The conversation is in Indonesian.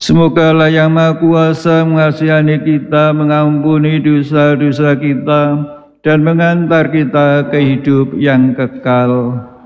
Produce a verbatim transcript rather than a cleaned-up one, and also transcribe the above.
Semoga Allah yang Maha Kuasa mengasihani kita, mengampuni dosa-dosa kita, dan mengantar kita ke hidup yang kekal.